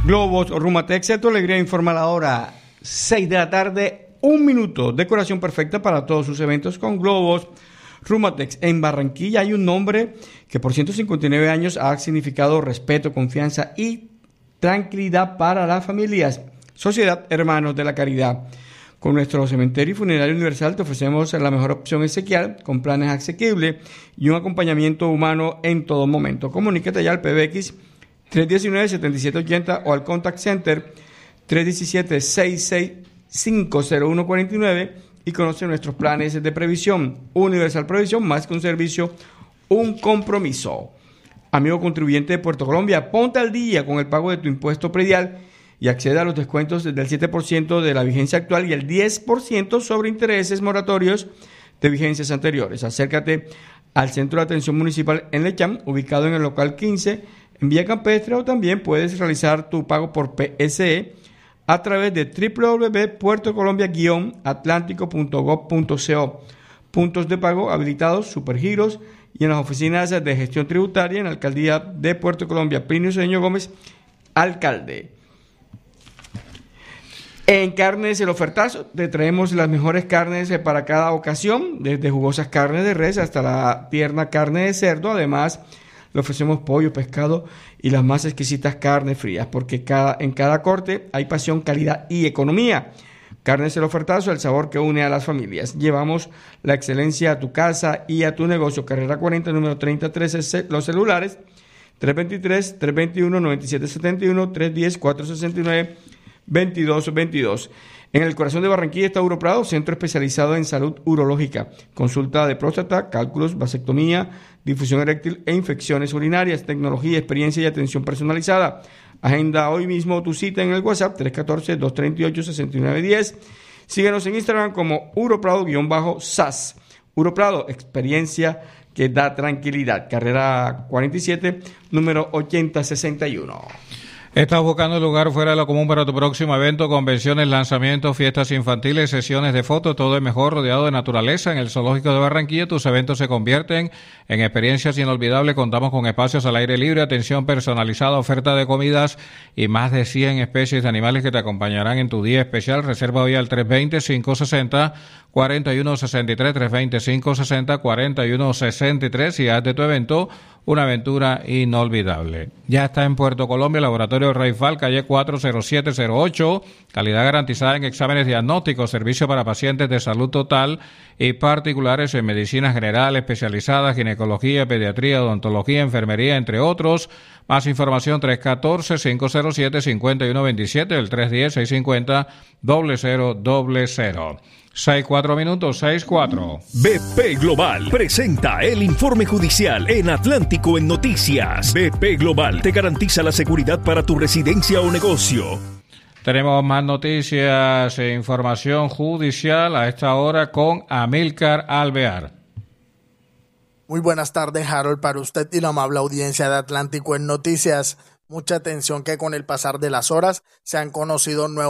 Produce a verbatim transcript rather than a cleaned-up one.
Globos Rumatex, tu alegría informa la hora seis de la tarde, un minuto. Decoración perfecta para todos sus eventos con Globos Rumatex. En Barranquilla hay un nombre que por ciento cincuenta y nueve años ha significado respeto, confianza y tranquilidad para las familias. Sociedad Hermanos de la Caridad. Con nuestro cementerio y funerario universal te ofrecemos la mejor opción exequial con planes asequibles y un acompañamiento humano en todo momento. Comunícate ya al P B X tres uno nueve, siete siete ocho cero o al Contact Center tres uno siete, seis seis cinco cero uno cuatro nueve y conoce nuestros planes de previsión. Universal Previsión, más que un servicio, un compromiso. Amigo contribuyente de Puerto Colombia, ponte al día con el pago de tu impuesto predial y accede a los descuentos del siete por ciento de la vigencia actual y el diez por ciento sobre intereses moratorios de vigencias anteriores. Acércate al Centro de Atención Municipal en Lecham, ubicado en el local quince, en Vía Campestre, o también puedes realizar tu pago por P S E a través de doble u doble u doble u punto puertocolombia guion atlántico punto gob punto co. Puntos de pago habilitados, supergiros y en las oficinas de gestión tributaria en la Alcaldía de Puerto Colombia. Plinio Cedeño Gómez, alcalde. En Carnes El Ofertazo te traemos las mejores carnes para cada ocasión, desde jugosas carnes de res hasta la tierna carne de cerdo. Además, le ofrecemos pollo, pescado y las más exquisitas carnes frías, porque cada, en cada corte hay pasión, calidad y economía. Carnes El Ofertazo, el sabor que une a las familias. Llevamos la excelencia a tu casa y a tu negocio. Carrera cuarenta, número treinta trece, los celulares tres dos tres, tres dos uno, nueve siete siete uno, tres uno cero, cuatro seis nueve, veintidós veintidós. En el corazón de Barranquilla está Uroprado, centro especializado en salud urológica, consulta de próstata, cálculos, vasectomía, difusión eréctil e infecciones urinarias, tecnología, experiencia y atención personalizada. Agenda hoy mismo tu cita en el WhatsApp tres uno cuatro, dos tres ocho, seis nueve uno cero. Síguenos en Instagram como Uroprado-S A S. Uroprado, experiencia que da tranquilidad. Carrera cuarenta y siete, número ochenta sesenta y uno. ¿Estás buscando un lugar fuera de lo común para tu próximo evento, convenciones, lanzamientos, fiestas infantiles, sesiones de fotos? Todo es mejor rodeado de naturaleza. En el Zoológico de Barranquilla tus eventos se convierten en experiencias inolvidables. Contamos con espacios al aire libre, atención personalizada, oferta de comidas y más de cien especies de animales que te acompañarán en tu día especial. Reserva hoy al tres dos cero, cinco seis cero, cuatro uno seis tres, tres dos cero, cinco seis cero, cuatro uno seis tres y haz de tu evento una aventura inolvidable. Ya está en Puerto Colombia, Laboratorio Raifal, calle cuatro cero siete cero ocho, calidad garantizada en exámenes diagnósticos, servicio para pacientes de salud total y particulares en medicina general, especializada, ginecología, pediatría, odontología, enfermería, entre otros. Más información tres uno cuatro, cinco cero siete, cinco uno dos siete, el tres uno cero, seis cinco cero, cero cero cero cero. seis cuatro minutos, seis cuatro. B P Global presenta el informe judicial en Atlántico en Noticias. B P Global te garantiza la seguridad para tu residencia o negocio. Tenemos más noticias e información judicial a esta hora con Amílcar Alvear. Muy buenas tardes, Harold, para usted y la amable audiencia de Atlántico en Noticias. Mucha atención que con el pasar de las horas se han conocido nuevos